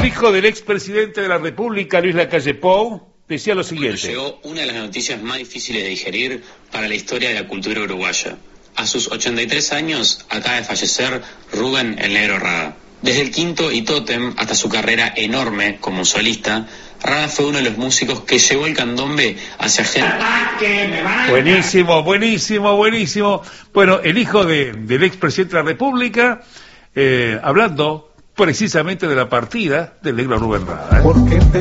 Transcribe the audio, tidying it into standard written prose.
hijo del expresidente de la República, Luis Lacalle Pou, decía lo siguiente. Llegó una de las noticias más difíciles de digerir para la historia de la cultura uruguaya. A sus 83 años acaba de fallecer Rubén el Negro Rada. Desde el Quinto y Tótem hasta su carrera enorme como solista, Rada fue uno de los músicos que llevó el candombe hacia gente. Buenísimo, buenísimo, buenísimo. Bueno, el hijo del expresidente de la República, hablando precisamente de la partida del Negro Rubén Rada.